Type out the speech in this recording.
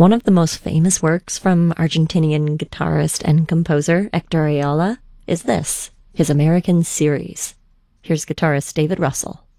One of the most famous works from Argentinian guitarist and composer Hector Ayala is this, his American Series. Here's guitarist David Russell.